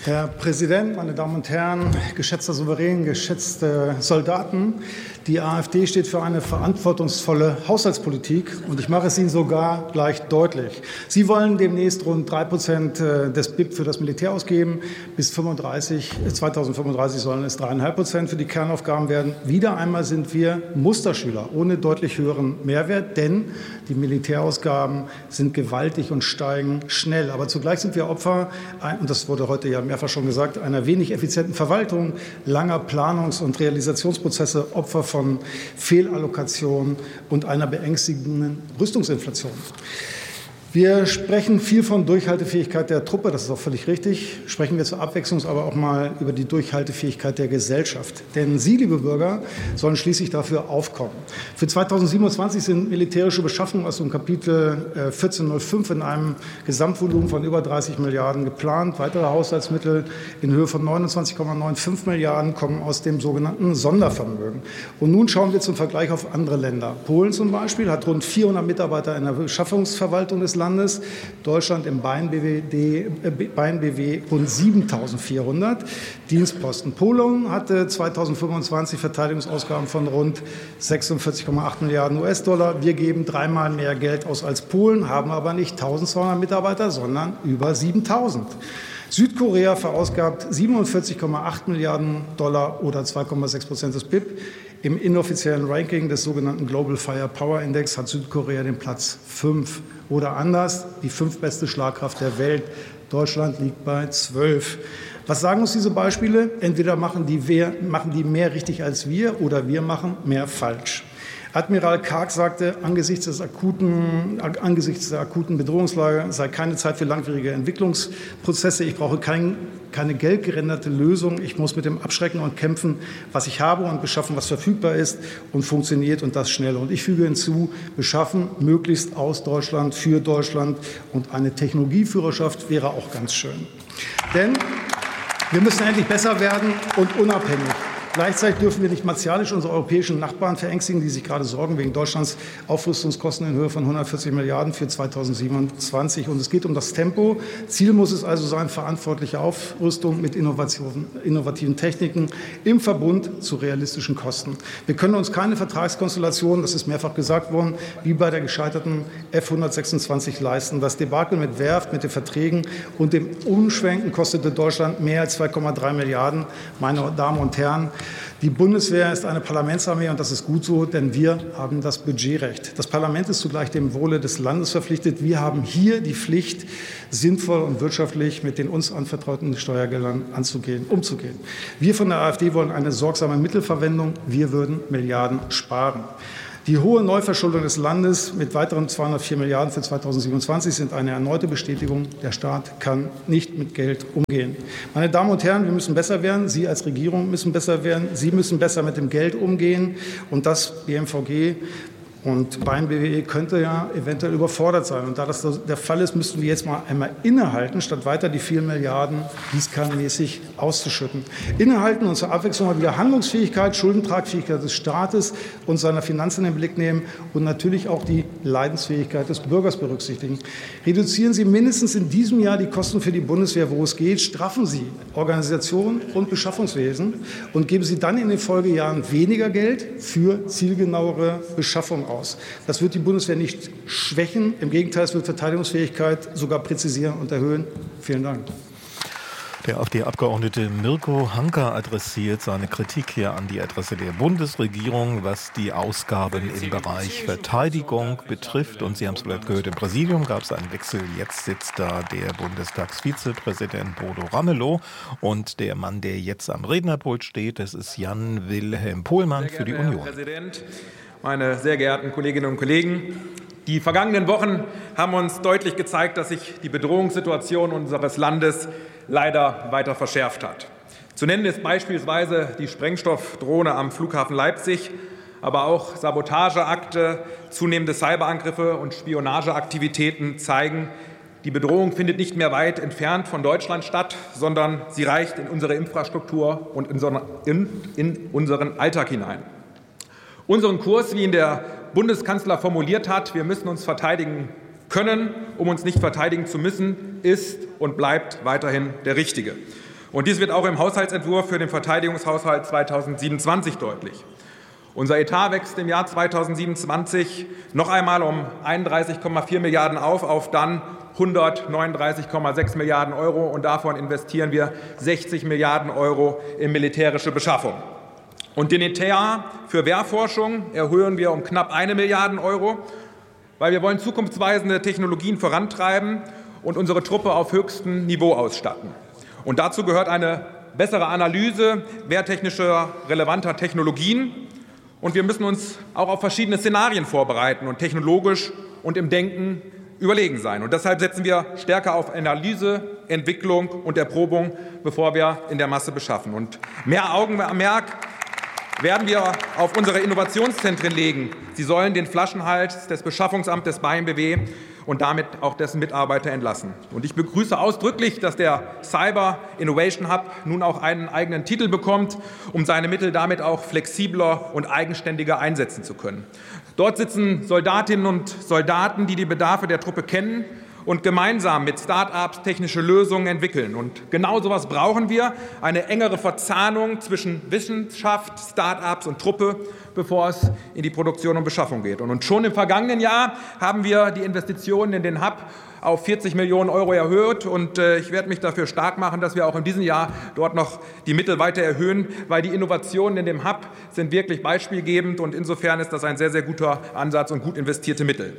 Herr Präsident, meine Damen und Herren, geschätzter Souverän, geschätzte Soldaten! Die AfD steht für eine verantwortungsvolle Haushaltspolitik, und ich mache es Ihnen sogar gleich deutlich. Sie wollen demnächst rund 3% des BIP für das Militär ausgeben. Bis 2035 sollen es 3,5% für die Kernaufgaben werden. Wieder einmal sind wir Musterschüler ohne deutlich höheren Mehrwert, denn die Militärausgaben sind gewaltig und steigen schnell. Aber zugleich sind wir Opfer, und das wurde heute ja mehrfach schon gesagt, einer wenig effizienten Verwaltung, langer Planungs- und Realisationsprozesse, Opfer von Fehlallokation und einer beängstigenden Rüstungsinflation. Wir sprechen viel von Durchhaltefähigkeit der Truppe, das ist auch völlig richtig. Sprechen wir zur Abwechslung aber auch mal über die Durchhaltefähigkeit der Gesellschaft. Denn Sie, liebe Bürger, sollen schließlich dafür aufkommen. Für 2027 sind militärische Beschaffungen aus dem Kapitel 1405 in einem Gesamtvolumen von über 30 Milliarden geplant. Weitere Haushaltsmittel in Höhe von 29,95 Milliarden kommen aus dem sogenannten Sondervermögen. Und nun schauen wir zum Vergleich auf andere Länder. Polen zum Beispiel hat rund 400 Mitarbeiter in der Beschaffungsverwaltung des Landes, Deutschland im BayernBW rund 7.400 Dienstposten. Polen hatte 2025 Verteidigungsausgaben von rund 46,8 Milliarden US-Dollar. Wir geben dreimal mehr Geld aus als Polen, haben aber nicht 1.200 Mitarbeiter, sondern über 7.000. Südkorea verausgabt 47,8 Milliarden Dollar oder 2,6% des BIP. Im inoffiziellen Ranking des sogenannten Global Firepower Index hat Südkorea den Platz 5. Oder anders, die 5. beste Schlagkraft der Welt. Deutschland liegt bei 12. Was sagen uns diese Beispiele? Entweder machen die mehr richtig als wir, oder wir machen mehr falsch. Admiral Karg sagte, angesichts der akuten Bedrohungslage sei keine Zeit für langwierige Entwicklungsprozesse. Ich brauche keine geldgerenderte Lösung. Ich muss mit dem Abschrecken und Kämpfen, was ich habe, und beschaffen, was verfügbar ist und funktioniert, und das schnell. Und ich füge hinzu, beschaffen möglichst aus Deutschland, für Deutschland, und eine Technologieführerschaft wäre auch ganz schön. Denn wir müssen endlich besser werden und unabhängig. Gleichzeitig dürfen wir nicht martialisch unsere europäischen Nachbarn verängstigen, die sich gerade sorgen wegen Deutschlands Aufrüstungskosten in Höhe von 140 Milliarden für 2027. Und es geht um das Tempo. Ziel muss es also sein, verantwortliche Aufrüstung mit innovativen Techniken im Verbund zu realistischen Kosten. Wir können uns keine Vertragskonstellation, das ist mehrfach gesagt worden, wie bei der gescheiterten F-126 leisten. Das Debakel mit Werft, mit den Verträgen und dem Umschwenken kostete Deutschland mehr als 2,3 Milliarden. Meine Damen und Herren, die Bundeswehr ist eine Parlamentsarmee, und das ist gut so, denn wir haben das Budgetrecht. Das Parlament ist zugleich dem Wohle des Landes verpflichtet. Wir haben hier die Pflicht, sinnvoll und wirtschaftlich mit den uns anvertrauten Steuergeldern umzugehen. Wir von der AfD wollen eine sorgsame Mittelverwendung. Wir würden Milliarden sparen. Die hohe Neuverschuldung des Landes mit weiteren 204 Milliarden für 2027 sind eine erneute Bestätigung, der Staat kann nicht mit Geld umgehen. Meine Damen und Herren, wir müssen besser werden. Sie als Regierung müssen besser werden. Sie müssen besser mit dem Geld umgehen. Und das BMVG und BayernBW könnte ja eventuell überfordert sein. Und da das der Fall ist, müssten wir jetzt mal einmal innehalten, statt weiter die vielen Milliarden gießkannenmäßig auszuschütten. Innehalten und zur Abwechslung mal wieder Handlungsfähigkeit, Schuldentragfähigkeit des Staates und seiner Finanzen in den Blick nehmen und natürlich auch die Leidensfähigkeit des Bürgers berücksichtigen. Reduzieren Sie mindestens in diesem Jahr die Kosten für die Bundeswehr, wo es geht. Straffen Sie Organisation und Beschaffungswesen und geben Sie dann in den Folgejahren weniger Geld für zielgenauere Beschaffung aus. Das wird die Bundeswehr nicht schwächen. Im Gegenteil, es wird Verteidigungsfähigkeit sogar präzisieren und erhöhen. Vielen Dank. Der AfD-Abgeordnete Mirko Hanka adressiert seine Kritik hier an die Adresse der Bundesregierung, was die Ausgaben im Bereich Verteidigung betrifft. Und Sie haben es vielleicht gehört, im Präsidium gab es einen Wechsel. Jetzt sitzt da der Bundestagsvizepräsident Bodo Ramelow. Und der Mann, der jetzt am Rednerpult steht, das ist Jan-Wilhelm Pohlmann für die Union. Herr Präsident, meine sehr geehrten Kolleginnen und Kollegen! Die vergangenen Wochen haben uns deutlich gezeigt, dass sich die Bedrohungssituation unseres Landes leider weiter verschärft hat. Zu nennen ist beispielsweise die Sprengstoffdrohne am Flughafen Leipzig, aber auch Sabotageakte, zunehmende Cyberangriffe und Spionageaktivitäten zeigen, die Bedrohung findet nicht mehr weit entfernt von Deutschland statt, sondern sie reicht in unsere Infrastruktur und in unseren Alltag hinein. Unseren Kurs, wie ihn der Bundeskanzler formuliert hat, wir müssen uns verteidigen können, um uns nicht verteidigen zu müssen, ist und bleibt weiterhin der richtige. Und dies wird auch im Haushaltsentwurf für den Verteidigungshaushalt 2027 deutlich. Unser Etat wächst im Jahr 2027 noch einmal um 31,4 Milliarden auf dann 139,6 Milliarden Euro. Und davon investieren wir 60 Milliarden Euro in militärische Beschaffung. Und den Etat für Wehrforschung erhöhen wir um knapp 1 Milliarde Euro, weil wir wollen zukunftsweisende Technologien vorantreiben und unsere Truppe auf höchstem Niveau ausstatten. Und dazu gehört eine bessere Analyse wehrtechnischer relevanter Technologien. Und wir müssen uns auch auf verschiedene Szenarien vorbereiten und technologisch und im Denken überlegen sein. Und deshalb setzen wir stärker auf Analyse, Entwicklung und Erprobung, bevor wir in der Masse beschaffen. Und mehr Augenmerk werden wir auf unsere Innovationszentren legen. Sie sollen den Flaschenhals des Beschaffungsamtes BAINBw und damit auch dessen Mitarbeiter entlassen. Und ich begrüße ausdrücklich, dass der Cyber Innovation Hub nun auch einen eigenen Titel bekommt, um seine Mittel damit auch flexibler und eigenständiger einsetzen zu können. Dort sitzen Soldatinnen und Soldaten, die die Bedarfe der Truppe kennen und gemeinsam mit Start-ups technische Lösungen entwickeln. Und genau so etwas brauchen wir, eine engere Verzahnung zwischen Wissenschaft, Start-ups und Truppe, bevor es in die Produktion und Beschaffung geht. Und schon im vergangenen Jahr haben wir die Investitionen in den Hub auf 40 Millionen Euro erhöht. Und ich werde mich dafür stark machen, dass wir auch in diesem Jahr dort noch die Mittel weiter erhöhen, weil die Innovationen in dem Hub sind wirklich beispielgebend. Und insofern ist das ein sehr, sehr guter Ansatz und gut investierte Mittel.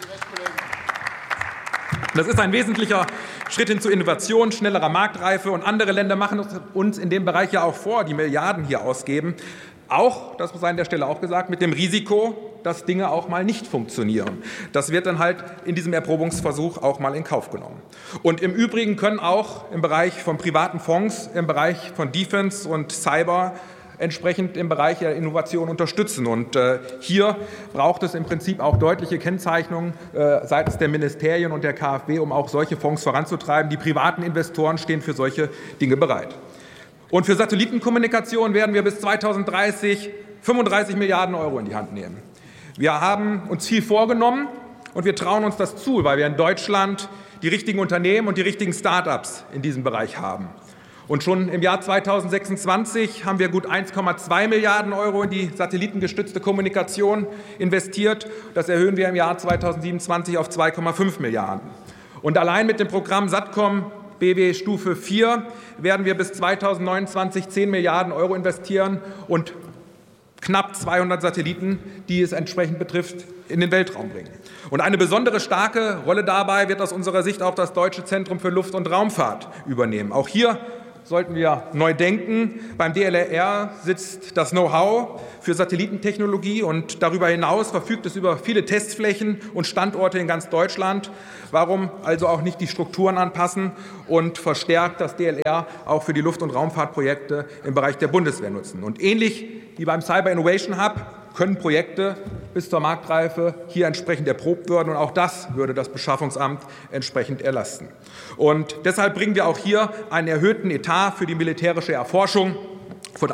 Das ist ein wesentlicher Schritt hin zu Innovation, schnellerer Marktreife. Und andere Länder machen uns in dem Bereich ja auch vor, die Milliarden hier ausgeben. Auch, das sei an der Stelle auch gesagt, mit dem Risiko, dass Dinge auch mal nicht funktionieren. Das wird dann halt in diesem Erprobungsversuch auch mal in Kauf genommen. Und im Übrigen können auch im Bereich von privaten Fonds, im Bereich von Defense und Cyber entsprechend im Bereich der Innovation unterstützen. Und hier braucht es im Prinzip auch deutliche Kennzeichnungen seitens der Ministerien und der KfW, um auch solche Fonds voranzutreiben. Die privaten Investoren stehen für solche Dinge bereit. Und für Satellitenkommunikation werden wir bis 2030 35 Milliarden Euro in die Hand nehmen. Wir haben uns viel vorgenommen und wir trauen uns das zu, weil wir in Deutschland die richtigen Unternehmen und die richtigen Start-ups in diesem Bereich haben. Und schon im Jahr 2026 haben wir gut 1,2 Milliarden Euro in die satellitengestützte Kommunikation investiert. Das erhöhen wir im Jahr 2027 auf 2,5 Milliarden. Und allein mit dem Programm SATCOM BW Stufe 4 werden wir bis 2029 10 Milliarden Euro investieren und knapp 200 Satelliten, die es entsprechend betrifft, in den Weltraum bringen. Und eine besondere starke Rolle dabei wird aus unserer Sicht auch das Deutsche Zentrum für Luft- und Raumfahrt übernehmen. Auch hier sollten wir neu denken. Beim DLR sitzt das Know-how für Satellitentechnologie und darüber hinaus verfügt es über viele Testflächen und Standorte in ganz Deutschland. Warum also auch nicht die Strukturen anpassen und verstärkt das DLR auch für die Luft- und Raumfahrtprojekte im Bereich der Bundeswehr nutzen? Und ähnlich wie beim Cyber Innovation Hub können Projekte bis zur Marktreife hier entsprechend erprobt werden. Und auch das würde das Beschaffungsamt entsprechend erlasten. Und deshalb bringen wir auch hier einen erhöhten Etat für die militärische Erforschung von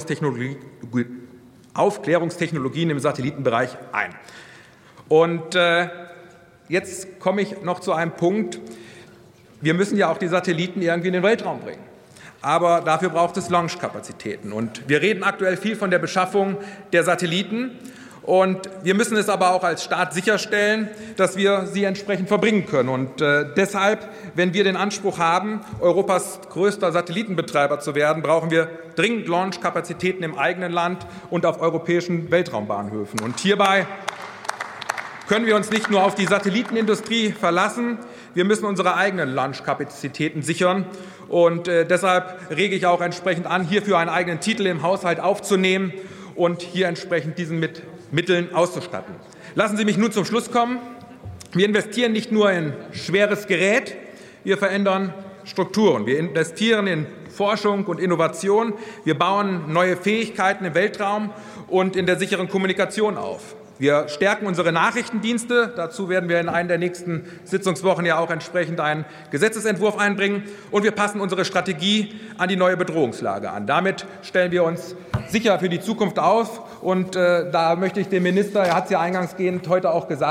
Aufklärungstechnologien im Satellitenbereich ein. Und jetzt komme ich noch zu einem Punkt. Wir müssen ja auch die Satelliten irgendwie in den Weltraum bringen. Aber dafür braucht es Launchkapazitäten. Und wir reden aktuell viel von der Beschaffung der Satelliten. Und wir müssen es aber auch als Staat sicherstellen, dass wir sie entsprechend verbringen können. Und deshalb, wenn wir den Anspruch haben, Europas größter Satellitenbetreiber zu werden, brauchen wir dringend Launchkapazitäten im eigenen Land und auf europäischen Weltraumbahnhöfen. Und hierbei können wir uns nicht nur auf die Satellitenindustrie verlassen, wir müssen unsere eigenen Launchkapazitäten sichern. Und deshalb rege ich auch entsprechend an, hierfür einen eigenen Titel im Haushalt aufzunehmen und hier entsprechend diesen mit Mitteln auszustatten. Lassen Sie mich nun zum Schluss kommen. Wir investieren nicht nur in schweres Gerät, wir verändern Strukturen. Wir investieren in Forschung und Innovation. Wir bauen neue Fähigkeiten im Weltraum und in der sicheren Kommunikation auf. Wir stärken unsere Nachrichtendienste. Dazu werden wir in einer der nächsten Sitzungswochen ja auch entsprechend einen Gesetzesentwurf einbringen. Und wir passen unsere Strategie an die neue Bedrohungslage an. Damit stellen wir uns sicher für die Zukunft auf. Und da möchte ich dem Minister, er hat es ja eingangsgehend heute auch gesagt,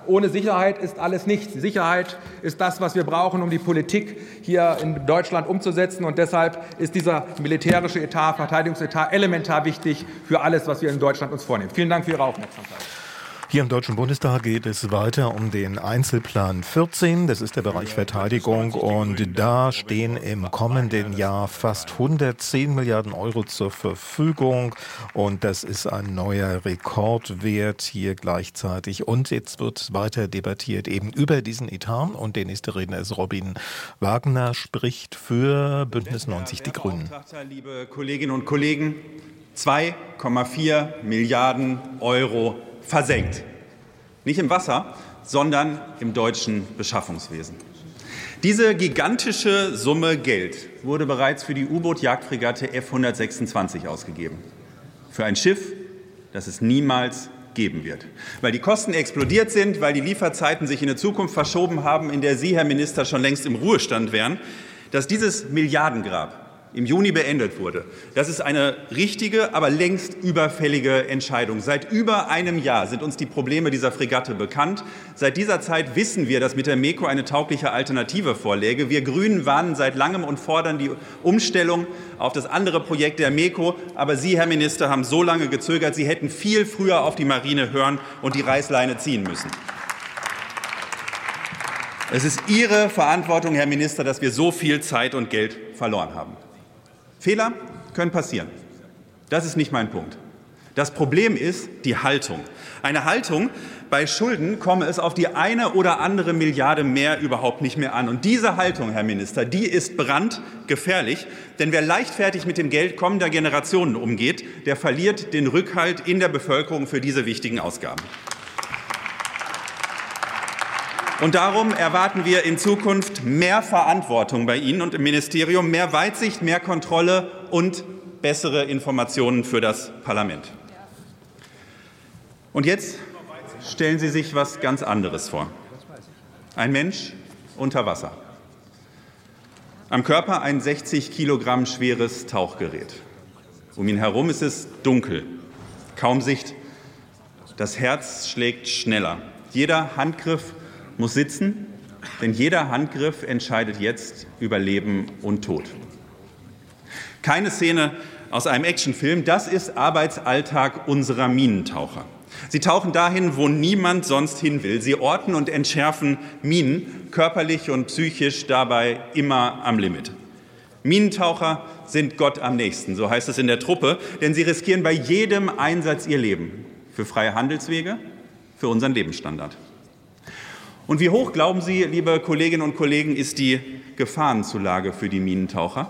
ohne Sicherheit ist alles nichts. Sicherheit ist das, was wir brauchen, um die Politik hier in Deutschland umzusetzen. Und deshalb ist dieser militärische Etat, Verteidigungsetat elementar wichtig für alles, was wir in Deutschland uns vornehmen. Vielen Dank für Ihre Aufmerksamkeit. Hier im Deutschen Bundestag geht es weiter um den Einzelplan 14. Das ist der Bereich Verteidigung. Und da stehen im kommenden Jahr fast 110 Milliarden Euro zur Verfügung. Und das ist ein neuer Rekordwert hier gleichzeitig. Und jetzt wird weiter debattiert eben über diesen Etat. Und der nächste Redner ist Robin Wagner, spricht für Bündnis 90 Die Grünen. Liebe Kolleginnen und Kollegen, 2,4 Milliarden Euro versenkt. Nicht im Wasser, sondern im deutschen Beschaffungswesen. Diese gigantische Summe Geld wurde bereits für die U-Boot-Jagdfregatte F-126 ausgegeben. Für ein Schiff, das es niemals geben wird. Weil die Kosten explodiert sind, weil die Lieferzeiten sich in eine Zukunft verschoben haben, in der Sie, Herr Minister, schon längst im Ruhestand wären, dass dieses Milliardengrab im Juni beendet wurde. Das ist eine richtige, aber längst überfällige Entscheidung. Seit über einem Jahr sind uns die Probleme dieser Fregatte bekannt. Seit dieser Zeit wissen wir, dass mit der MEKO eine taugliche Alternative vorläge. Wir Grünen warnen seit langem und fordern die Umstellung auf das andere Projekt der MEKO. Aber Sie, Herr Minister, haben so lange gezögert. Sie hätten viel früher auf die Marine hören und die Reißleine ziehen müssen. Es ist Ihre Verantwortung, Herr Minister, dass wir so viel Zeit und Geld verloren haben. Fehler können passieren. Das ist nicht mein Punkt. Das Problem ist die Haltung. Eine Haltung, bei Schulden komme es auf die eine oder andere Milliarde mehr überhaupt nicht mehr an. Und diese Haltung, Herr Minister, die ist brandgefährlich. Denn wer leichtfertig mit dem Geld kommender Generationen umgeht, der verliert den Rückhalt in der Bevölkerung für diese wichtigen Ausgaben. Und darum erwarten wir in Zukunft mehr Verantwortung bei Ihnen und im Ministerium, mehr Weitsicht, mehr Kontrolle und bessere Informationen für das Parlament. Und jetzt stellen Sie sich etwas ganz anderes vor. Ein Mensch unter Wasser. Am Körper ein 60 Kilogramm schweres Tauchgerät. Um ihn herum ist es dunkel, kaum Sicht. Das Herz schlägt schneller. Jeder Handgriff muss sitzen, denn jeder Handgriff entscheidet jetzt über Leben und Tod. Keine Szene aus einem Actionfilm, das ist Arbeitsalltag unserer Minentaucher. Sie tauchen dahin, wo niemand sonst hin will. Sie orten und entschärfen Minen, körperlich und psychisch dabei immer am Limit. Minentaucher sind Gott am nächsten, so heißt es in der Truppe, denn sie riskieren bei jedem Einsatz ihr Leben für freie Handelswege, für unseren Lebensstandard. Und wie hoch, glauben Sie, liebe Kolleginnen und Kollegen, ist die Gefahrenzulage für die Minentaucher?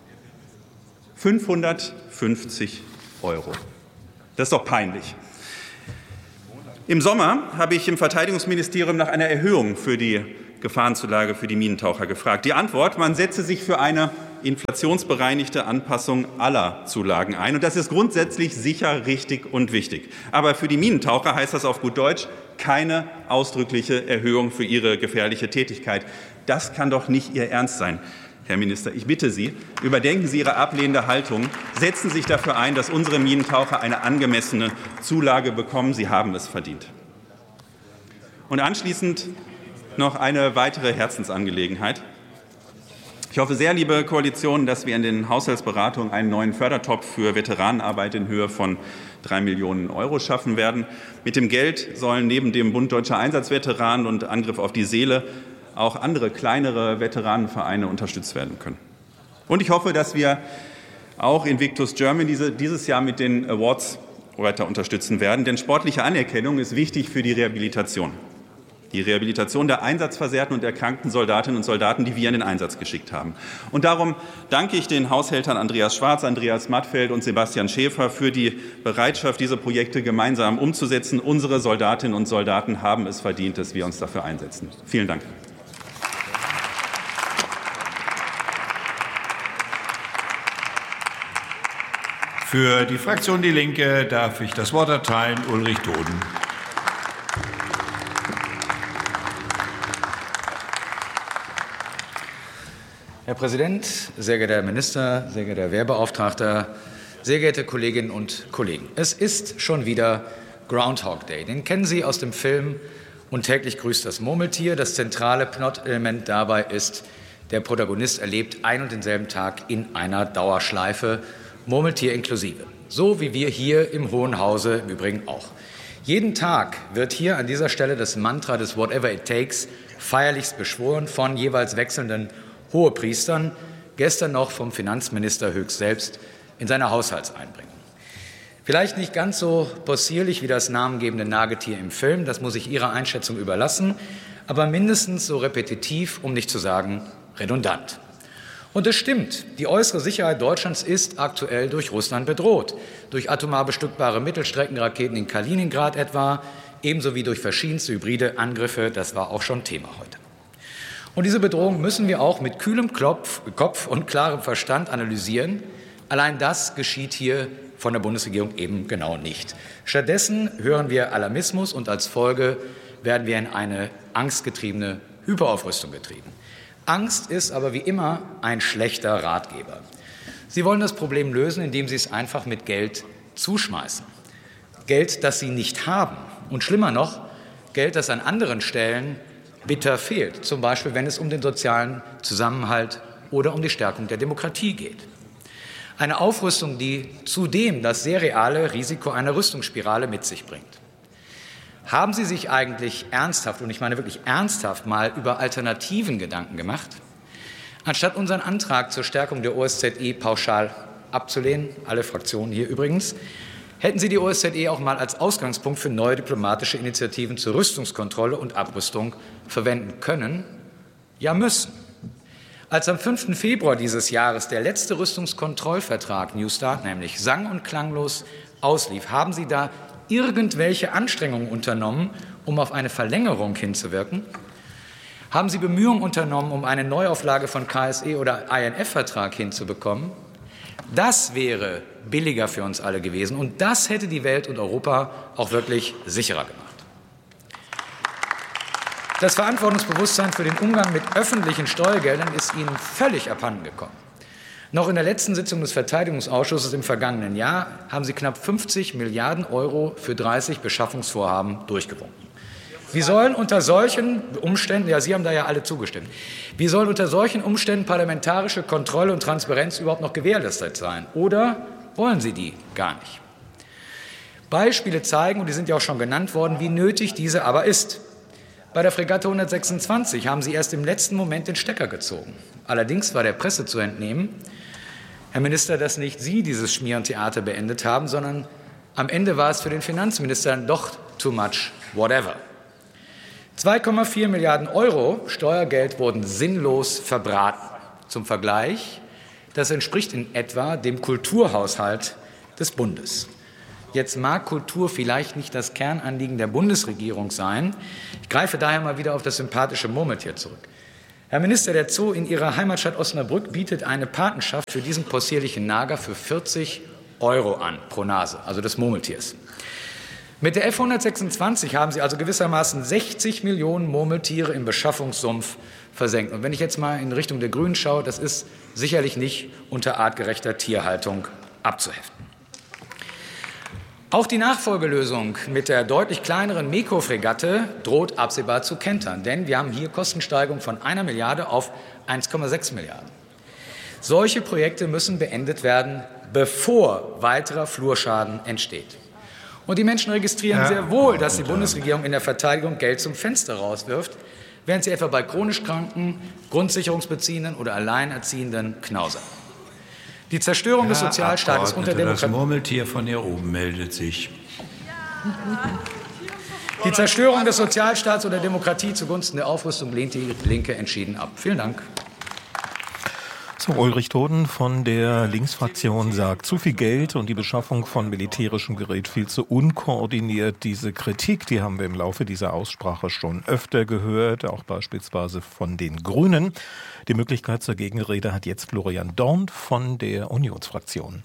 550 €. Das ist doch peinlich. Im Sommer habe ich im Verteidigungsministerium nach einer Erhöhung für die Gefahrenzulage für die Minentaucher gefragt. Die Antwort: Man setze sich für eine inflationsbereinigte Anpassung aller Zulagen ein. Und das ist grundsätzlich sicher richtig und wichtig. Aber für die Minentaucher heißt das auf gut Deutsch keine ausdrückliche Erhöhung für ihre gefährliche Tätigkeit. Das kann doch nicht Ihr Ernst sein, Herr Minister. Ich bitte Sie, überdenken Sie Ihre ablehnende Haltung. Setzen Sie sich dafür ein, dass unsere Minentaucher eine angemessene Zulage bekommen. Sie haben es verdient. Und anschließend noch eine weitere Herzensangelegenheit. Ich hoffe sehr, liebe Koalition, dass wir in den Haushaltsberatungen einen neuen Fördertopf für Veteranenarbeit in Höhe von 3 Millionen € schaffen werden. Mit dem Geld sollen neben dem Bund Deutscher Einsatzveteranen und Angriff auf die Seele auch andere kleinere Veteranenvereine unterstützt werden können. Und ich hoffe, dass wir auch Invictus Germany dieses Jahr mit den Awards weiter unterstützen werden, denn sportliche Anerkennung ist wichtig für die Rehabilitation. Die Rehabilitation der einsatzversehrten und erkrankten Soldatinnen und Soldaten, die wir in den Einsatz geschickt haben. Und darum danke ich den Haushältern Andreas Schwarz, Andreas Mattfeld und Sebastian Schäfer für die Bereitschaft, diese Projekte gemeinsam umzusetzen. Unsere Soldatinnen und Soldaten haben es verdient, dass wir uns dafür einsetzen. Vielen Dank. Für die Fraktion Die Linke darf ich das Wort erteilen Ulrich Toden. Herr Präsident, sehr geehrter Herr Minister, sehr geehrter Herr Wehrbeauftragter, sehr geehrte Kolleginnen und Kollegen. Es ist schon wieder Groundhog Day. Den kennen Sie aus dem Film und täglich grüßt das Murmeltier. Das zentrale Plot-Element dabei ist, der Protagonist erlebt ein und denselben Tag in einer Dauerschleife, Murmeltier inklusive. So wie wir hier im Hohen Hause im Übrigen auch. Jeden Tag wird hier an dieser Stelle das Mantra des Whatever it takes feierlichst beschworen von jeweils wechselnden Hohepriestern, gestern noch vom Finanzminister höchst selbst in seiner Haushaltseinbringung. Vielleicht nicht ganz so possierlich wie das namengebende Nagetier im Film, das muss ich Ihrer Einschätzung überlassen, aber mindestens so repetitiv, um nicht zu sagen redundant. Und es stimmt, die äußere Sicherheit Deutschlands ist aktuell durch Russland bedroht, durch atomar bestückbare Mittelstreckenraketen in Kaliningrad etwa, ebenso wie durch verschiedenste hybride Angriffe, das war auch schon Thema heute. Und diese Bedrohung müssen wir auch mit kühlem Kopf und klarem Verstand analysieren. Allein das geschieht hier von der Bundesregierung eben genau nicht. Stattdessen hören wir Alarmismus und als Folge werden wir in eine angstgetriebene Hyperaufrüstung getrieben. Angst ist aber wie immer ein schlechter Ratgeber. Sie wollen das Problem lösen, indem Sie es einfach mit Geld zuschmeißen. Geld, das Sie nicht haben. Und schlimmer noch, Geld, das an anderen Stellen bitter fehlt. Zum Beispiel, wenn es um den sozialen Zusammenhalt oder um die Stärkung der Demokratie geht. Eine Aufrüstung, die zudem das sehr reale Risiko einer Rüstungsspirale mit sich bringt. Haben Sie sich eigentlich ernsthaft, und ich meine wirklich ernsthaft, mal über Alternativen Gedanken gemacht? Anstatt unseren Antrag zur Stärkung der OSZE pauschal abzulehnen, alle Fraktionen hier übrigens, hätten Sie die OSZE auch mal als Ausgangspunkt für neue diplomatische Initiativen zur Rüstungskontrolle und Abrüstung verwenden können, ja müssen. Als am 5. Februar dieses Jahres der letzte Rüstungskontrollvertrag New Start nämlich sang- und klanglos auslief, haben Sie da irgendwelche Anstrengungen unternommen, um auf eine Verlängerung hinzuwirken? Haben Sie Bemühungen unternommen, um eine Neuauflage von KSE oder INF-Vertrag hinzubekommen? Das wäre billiger für uns alle gewesen und das hätte die Welt und Europa auch wirklich sicherer gemacht. Das Verantwortungsbewusstsein für den Umgang mit öffentlichen Steuergeldern ist Ihnen völlig abhanden gekommen. Noch in der letzten Sitzung des Verteidigungsausschusses im vergangenen Jahr haben Sie knapp 50 Milliarden € für 30 Beschaffungsvorhaben durchgewunken. Wie sollen unter solchen Umständen, ja, Sie haben da ja alle zugestimmt, wie sollen unter solchen Umständen parlamentarische Kontrolle und Transparenz überhaupt noch gewährleistet sein? Oder wollen Sie die gar nicht? Beispiele zeigen, und die sind ja auch schon genannt worden, wie nötig diese aber ist. Bei der Fregatte 126 haben Sie erst im letzten Moment den Stecker gezogen. Allerdings war der Presse zu entnehmen, Herr Minister, dass nicht Sie dieses Schmierentheater beendet haben, sondern am Ende war es für den Finanzminister doch too much whatever. 2,4 Milliarden € Steuergeld wurden sinnlos verbraten. Zum Vergleich, das entspricht in etwa dem Kulturhaushalt des Bundes. Jetzt mag Kultur vielleicht nicht das Kernanliegen der Bundesregierung sein. Ich greife daher mal wieder auf das sympathische Murmeltier zurück. Herr Minister, der Zoo in Ihrer Heimatstadt Osnabrück bietet eine Patenschaft für diesen possierlichen Nager für 40 € an pro Nase, also des Murmeltiers. Mit der F-126 haben Sie also gewissermaßen 60 Millionen Murmeltiere im Beschaffungssumpf versenkt. Und wenn ich jetzt mal in Richtung der Grünen schaue, das ist sicherlich nicht unter artgerechter Tierhaltung abzuheften. Auch die Nachfolgelösung mit der deutlich kleineren MEKO-Fregatte droht absehbar zu kentern, denn wir haben hier Kostensteigerung von 1 Milliarde auf 1,6 Milliarden. Solche Projekte müssen beendet werden, bevor weiterer Flurschaden entsteht. Und die Menschen registrieren sehr wohl, dass die Bundesregierung in der Verteidigung Geld zum Fenster rauswirft, während sie etwa bei chronisch Kranken, Grundsicherungsbeziehenden oder Alleinerziehenden knausern. Die Zerstörung des Sozialstaates und der Demokratie. Das Murmeltier von hier oben meldet sich. Die Zerstörung des Sozialstaats und der Demokratie zugunsten der Aufrüstung lehnt die Linke entschieden ab. Vielen Dank. So, Ulrich Toden von der Linksfraktion sagt, zu viel Geld und die Beschaffung von militärischem Gerät viel zu unkoordiniert. Diese Kritik, die haben wir im Laufe dieser Aussprache schon öfter gehört, auch beispielsweise von den Grünen. Die Möglichkeit zur Gegenrede hat jetzt Florian Dorn von der Unionsfraktion.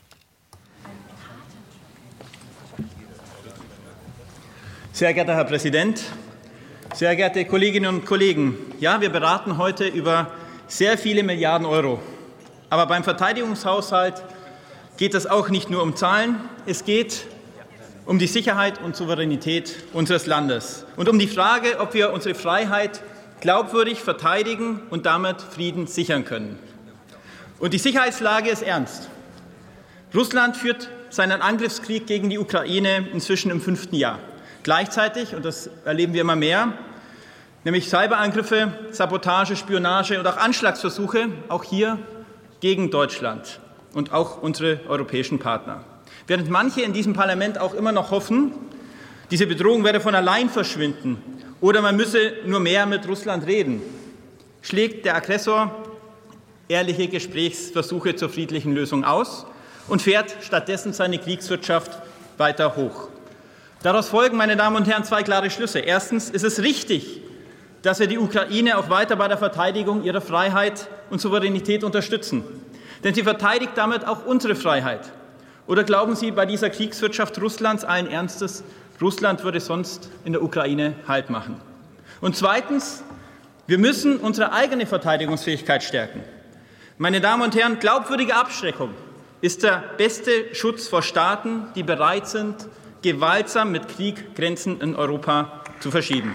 Sehr geehrter Herr Präsident, sehr geehrte Kolleginnen und Kollegen, ja, wir beraten heute über sehr viele Milliarden Euro. Aber beim Verteidigungshaushalt geht es auch nicht nur um Zahlen, es geht um die Sicherheit und Souveränität unseres Landes und um die Frage, ob wir unsere Freiheit glaubwürdig verteidigen und damit Frieden sichern können. Und die Sicherheitslage ist ernst. Russland führt seinen Angriffskrieg gegen die Ukraine inzwischen im 5. Jahr. Gleichzeitig, und das erleben wir immer mehr, nämlich Cyberangriffe, Sabotage, Spionage und auch Anschlagsversuche, auch hier gegen Deutschland und auch unsere europäischen Partner. Während manche in diesem Parlament auch immer noch hoffen, diese Bedrohung werde von allein verschwinden oder man müsse nur mehr mit Russland reden, schlägt der Aggressor ehrliche Gesprächsversuche zur friedlichen Lösung aus und fährt stattdessen seine Kriegswirtschaft weiter hoch. Daraus folgen, meine Damen und Herren, 2 klare Schlüsse. Erstens ist es richtig, dass wir die Ukraine auch weiter bei der Verteidigung ihrer Freiheit und Souveränität unterstützen. Denn sie verteidigt damit auch unsere Freiheit. Oder glauben Sie bei dieser Kriegswirtschaft Russlands allen Ernstes, Russland würde sonst in der Ukraine Halt machen? Und zweitens, wir müssen unsere eigene Verteidigungsfähigkeit stärken. Meine Damen und Herren, glaubwürdige Abschreckung ist der beste Schutz vor Staaten, die bereit sind, gewaltsam mit Krieg Grenzen in Europa zu verschieben.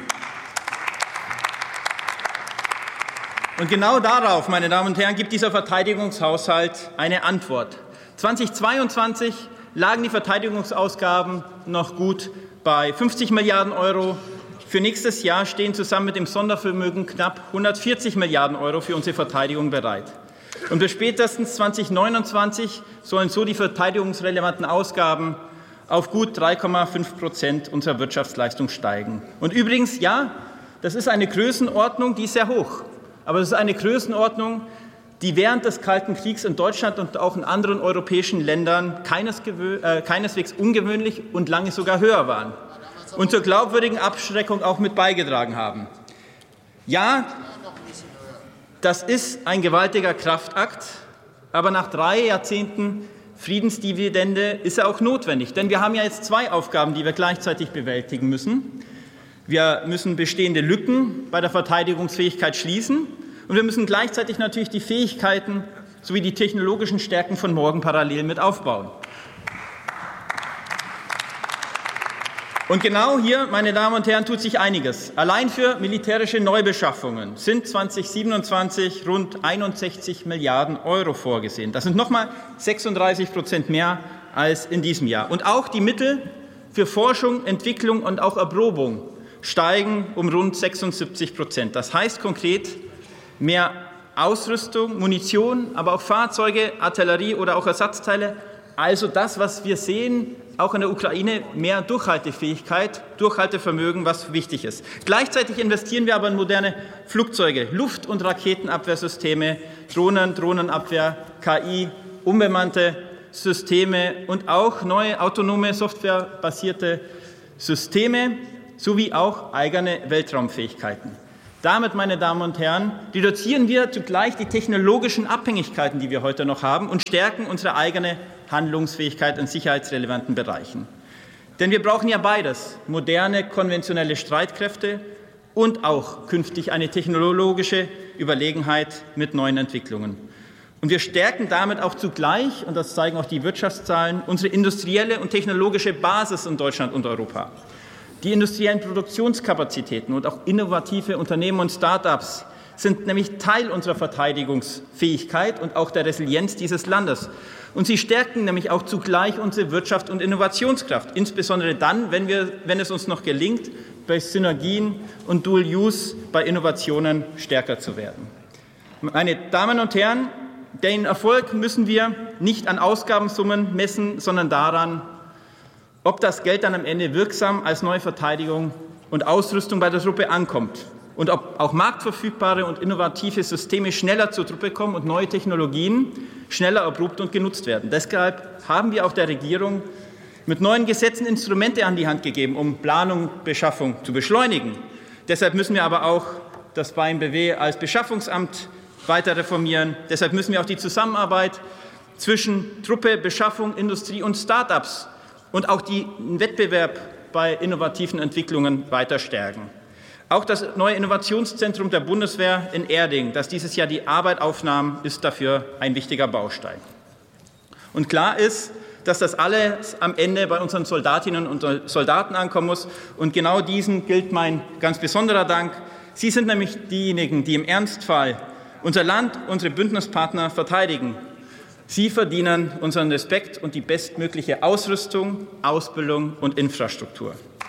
Und genau darauf, meine Damen und Herren, gibt dieser Verteidigungshaushalt eine Antwort. 2022 lagen die Verteidigungsausgaben noch gut bei 50 Milliarden Euro. Für nächstes Jahr stehen zusammen mit dem Sondervermögen knapp 140 Milliarden Euro für unsere Verteidigung bereit. Und bis spätestens 2029 sollen so die verteidigungsrelevanten Ausgaben auf gut 3,5% unserer Wirtschaftsleistung steigen. Und übrigens, ja, das ist eine Größenordnung, die ist sehr hoch. Aber das ist eine Größenordnung, die während des Kalten Kriegs in Deutschland und auch in anderen europäischen Ländern keineswegs ungewöhnlich und lange sogar höher waren und zur glaubwürdigen Abschreckung auch mit beigetragen haben. Ja, das ist ein gewaltiger Kraftakt, aber nach 3 Jahrzehnten Friedensdividende ist er auch notwendig. Denn wir haben ja jetzt 2 Aufgaben, die wir gleichzeitig bewältigen müssen. Wir müssen bestehende Lücken bei der Verteidigungsfähigkeit schließen und wir müssen gleichzeitig natürlich die Fähigkeiten sowie die technologischen Stärken von morgen parallel mit aufbauen. Und genau hier, meine Damen und Herren, tut sich einiges. Allein für militärische Neubeschaffungen sind 2027 rund 61 Milliarden Euro vorgesehen. Das sind nochmal 36% mehr als in diesem Jahr. Und auch die Mittel für Forschung, Entwicklung und auch Erprobung steigen um rund 76%. Das heißt konkret mehr Ausrüstung, Munition, aber auch Fahrzeuge, Artillerie oder auch Ersatzteile. Also das, was wir sehen, auch in der Ukraine, mehr Durchhaltefähigkeit, Durchhaltevermögen, was wichtig ist. Gleichzeitig investieren wir aber in moderne Flugzeuge, Luft- und Raketenabwehrsysteme, Drohnen, Drohnenabwehr, KI, unbemannte Systeme und auch neue autonome, softwarebasierte Systeme sowie auch eigene Weltraumfähigkeiten. Damit, meine Damen und Herren, reduzieren wir zugleich die technologischen Abhängigkeiten, die wir heute noch haben, und stärken unsere eigene Handlungsfähigkeit in sicherheitsrelevanten Bereichen. Denn wir brauchen ja beides, moderne, konventionelle Streitkräfte und auch künftig eine technologische Überlegenheit mit neuen Entwicklungen. Und wir stärken damit auch zugleich, und das zeigen auch die Wirtschaftszahlen, unsere industrielle und technologische Basis in Deutschland und Europa. Die industriellen Produktionskapazitäten und auch innovative Unternehmen und Start-ups sind nämlich Teil unserer Verteidigungsfähigkeit und auch der Resilienz dieses Landes. Und sie stärken nämlich auch zugleich unsere Wirtschaft und Innovationskraft, insbesondere dann, wenn es uns noch gelingt, bei Synergien und Dual Use bei Innovationen stärker zu werden. Meine Damen und Herren, den Erfolg müssen wir nicht an Ausgabensummen messen, sondern daran, ob das Geld dann am Ende wirksam als neue Verteidigung und Ausrüstung bei der Truppe ankommt und ob auch marktverfügbare und innovative Systeme schneller zur Truppe kommen und neue Technologien schneller erprobt und genutzt werden. Deshalb haben wir auch der Regierung mit neuen Gesetzen Instrumente an die Hand gegeben, um Planung und Beschaffung zu beschleunigen. Deshalb müssen wir aber auch das BMBW als Beschaffungsamt weiter reformieren. Deshalb müssen wir auch die Zusammenarbeit zwischen Truppe, Beschaffung, Industrie und Start-ups und auch den Wettbewerb bei innovativen Entwicklungen weiter stärken. Auch das neue Innovationszentrum der Bundeswehr in Erding, das dieses Jahr die Arbeit aufnahm, ist dafür ein wichtiger Baustein. Und klar ist, dass das alles am Ende bei unseren Soldatinnen und Soldaten ankommen muss. Und genau diesen gilt mein ganz besonderer Dank. Sie sind nämlich diejenigen, die im Ernstfall unser Land, unsere Bündnispartner verteidigen. Sie verdienen unseren Respekt und die bestmögliche Ausrüstung, Ausbildung und Infrastruktur.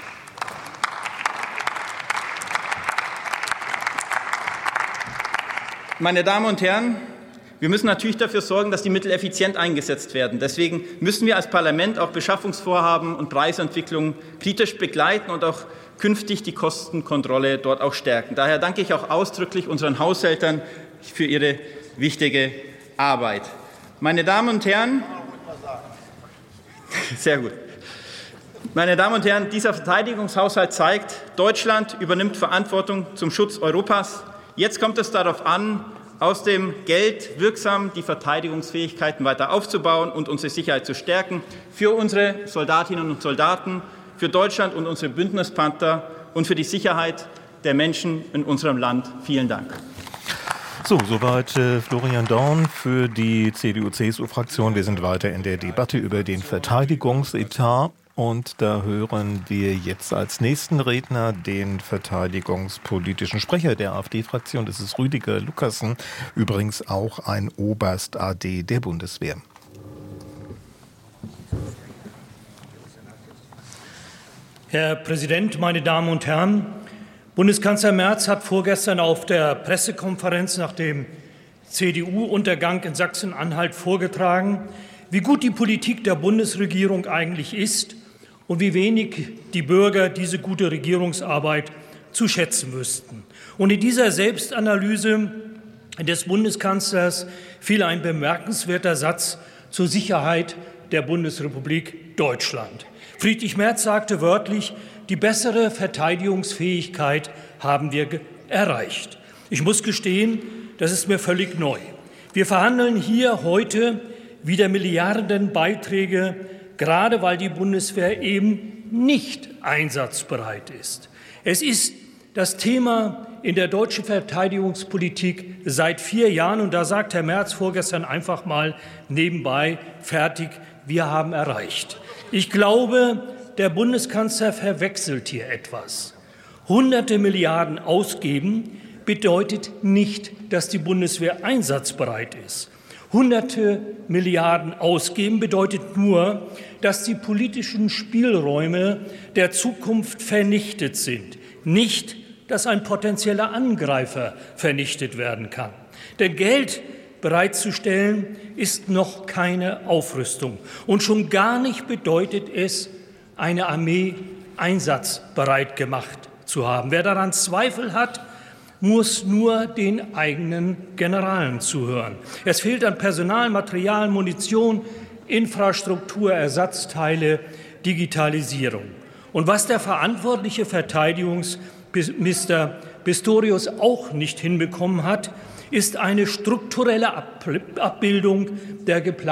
Meine Damen und Herren, wir müssen natürlich dafür sorgen, dass die Mittel effizient eingesetzt werden. Deswegen müssen wir als Parlament auch Beschaffungsvorhaben und Preisentwicklungen kritisch begleiten und auch künftig die Kostenkontrolle dort auch stärken. Daher danke ich auch ausdrücklich unseren Haushältern für ihre wichtige Arbeit. Meine Damen und Herren, sehr gut. Meine Damen und Herren, dieser Verteidigungshaushalt zeigt, Deutschland übernimmt Verantwortung zum Schutz Europas. Jetzt kommt es darauf an, aus dem Geld wirksam die Verteidigungsfähigkeiten weiter aufzubauen und unsere Sicherheit zu stärken, für unsere Soldatinnen und Soldaten, für Deutschland und unsere Bündnispartner und für die Sicherheit der Menschen in unserem Land. Vielen Dank. So, soweit Florian Dorn für die CDU-CSU-Fraktion. Wir sind weiter in der Debatte über den Verteidigungsetat. Und da hören wir jetzt als nächsten Redner den verteidigungspolitischen Sprecher der AfD-Fraktion. Das ist Rüdiger Lukassen, übrigens auch ein Oberst AD der Bundeswehr. Herr Präsident, meine Damen und Herren! Bundeskanzler Merz hat vorgestern auf der Pressekonferenz nach dem CDU-Untergang in Sachsen-Anhalt vorgetragen, wie gut die Politik der Bundesregierung eigentlich ist und wie wenig die Bürger diese gute Regierungsarbeit zu schätzen wüssten. Und in dieser Selbstanalyse des Bundeskanzlers fiel ein bemerkenswerter Satz zur Sicherheit der Bundesrepublik Deutschland. Friedrich Merz sagte wörtlich, die bessere Verteidigungsfähigkeit haben wir erreicht. Ich muss gestehen, das ist mir völlig neu. Wir verhandeln hier heute wieder Milliardenbeiträge, gerade weil die Bundeswehr eben nicht einsatzbereit ist. Es ist das Thema in der deutschen Verteidigungspolitik seit 4 Jahren. Und da sagt Herr Merz vorgestern einfach mal nebenbei, fertig, wir haben erreicht. Ich glaube, der Bundeskanzler verwechselt hier etwas. Hunderte Milliarden ausgeben bedeutet nicht, dass die Bundeswehr einsatzbereit ist. Hunderte Milliarden ausgeben bedeutet nur, dass die politischen Spielräume der Zukunft vernichtet sind. Nicht, dass ein potenzieller Angreifer vernichtet werden kann. Denn Geld bereitzustellen ist noch keine Aufrüstung. Und schon gar nicht bedeutet es, eine Armee einsatzbereit gemacht zu haben. Wer daran Zweifel hat, muss nur den eigenen Generalen zuhören. Es fehlt an Personal, Material, Munition, Infrastruktur, Ersatzteile, Digitalisierung. Und was der verantwortliche Verteidigungsminister Pistorius auch nicht hinbekommen hat, ist eine strukturelle Abbildung der geplanten